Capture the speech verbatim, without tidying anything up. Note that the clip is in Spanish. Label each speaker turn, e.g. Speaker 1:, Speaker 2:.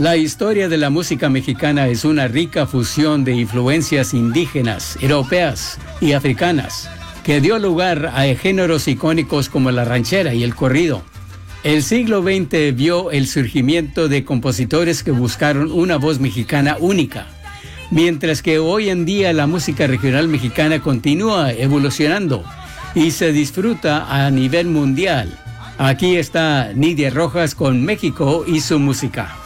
Speaker 1: La historia de la música mexicana es una rica fusión de influencias indígenas, europeas y africanas, que dio lugar a géneros icónicos como la ranchera y el corrido. El siglo veinte vio el surgimiento de compositores que buscaron una voz mexicana única, mientras que hoy en día la música regional mexicana continúa evolucionando y se disfruta a nivel mundial. Aquí está Nidia Rojas con México y su música.